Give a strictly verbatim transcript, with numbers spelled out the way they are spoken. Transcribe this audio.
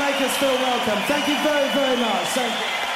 make us feel welcome. Thank you very, very much. Thank you.